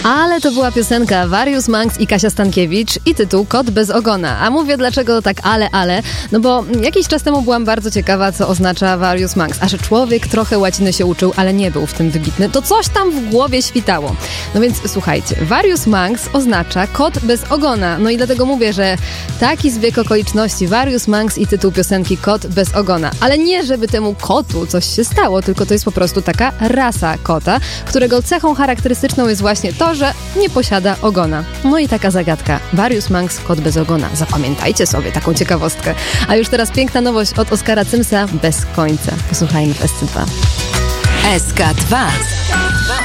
Ale to była piosenka Various Monks i Kasia Stankiewicz i tytuł Kot bez ogona. A mówię dlaczego tak ale, no bo jakiś czas temu byłam bardzo ciekawa, co oznacza Various Monks. A że człowiek trochę łaciny się uczył, ale nie był w tym wybitny, to coś tam w głowie świtało. No więc słuchajcie, Various Monks oznacza kot bez ogona. No i dlatego mówię, że taki zbieg okoliczności, Various Monks i tytuł piosenki Kot bez ogona. Ale nie, żeby temu kotu coś się stało, tylko to jest po prostu taka rasa kota, którego cechą charakterystyczną jest właśnie to, że nie posiada ogona. No i taka zagadka. Various Monks, kot bez ogona. Zapamiętajcie sobie taką ciekawostkę. A już teraz piękna nowość od Oskara Cymsa, Bez końca. Posłuchajmy w SC2. SK2